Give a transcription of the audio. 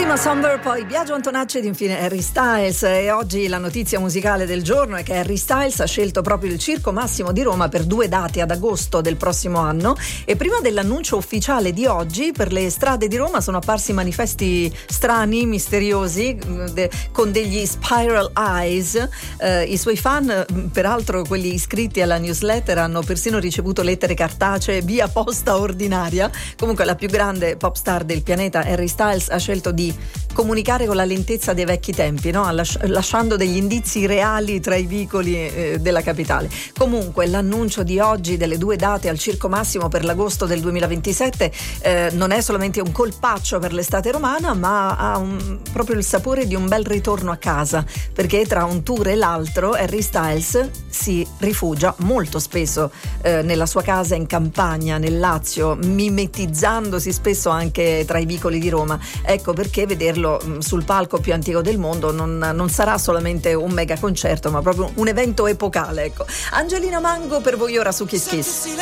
Prima Somber, poi Biagio Antonacci ed infine Harry Styles. E oggi la notizia musicale del giorno è che Harry Styles ha scelto proprio il Circo Massimo di Roma per 2 date ad agosto del prossimo anno, e prima dell'annuncio ufficiale di oggi per le strade di Roma sono apparsi manifesti strani, misteriosi, con degli spiral eyes. I suoi fan, peraltro quelli iscritti alla newsletter, hanno persino ricevuto lettere cartacee via posta ordinaria. Comunque la più grande pop star del pianeta, Harry Styles, ha scelto di comunicare con la lentezza dei vecchi tempi, no? Lasciando degli indizi reali tra i vicoli della capitale. Comunque l'annuncio di oggi delle 2 date al Circo Massimo per l'agosto del 2027 non è solamente un colpaccio per l'estate romana, ma ha proprio il sapore di un bel ritorno a casa, perché tra un tour e l'altro Harry Styles si rifugia molto spesso nella sua casa in campagna, nel Lazio, mimetizzandosi spesso anche tra i vicoli di Roma. Ecco perché vederlo sul palco più antico del mondo non sarà solamente un mega concerto, ma proprio un evento epocale. Ecco. Angelina Mango per voi ora su Kiss Kiss.